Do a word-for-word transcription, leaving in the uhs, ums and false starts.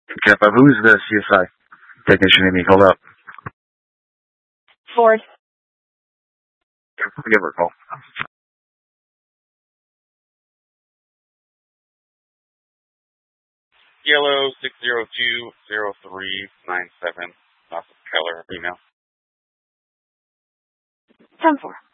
Kappa, who is the C S I technician Amy? Hold up. Ford. Give her a call. Yellow six zero two zero three nine seven. Keller email. ten four.